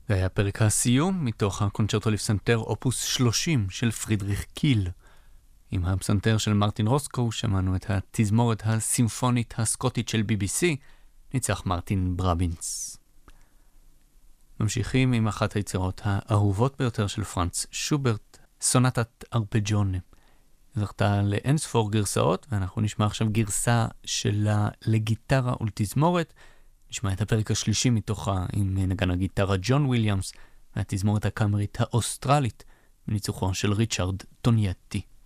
זה היה פרק הסיום מתוך הקונצ'רטו לפסנתר אופוס 30 של פרידריך קיל. עם הפסנתר של מרטין רוסקו שמענו את התזמורת הסימפונית הסקוטית של BBC, ניצח מרטין ברבינס. ממשיכים עם אחת היצירות האהובות ביותר של פרנץ שוברט, סונטת ארפג'ונה. זכתה לאינספור גרסאות, ואנחנו נשמע עכשיו גרסה שלה לגיטרה ולתזמורת. נשמע את הפרק השלישי מתוכה עם נגן הגיטרה ג'ון וויליאמס, והתזמורת הקאמרית האוסטרלית, בניצוחו של ריצ'רד טונייטי.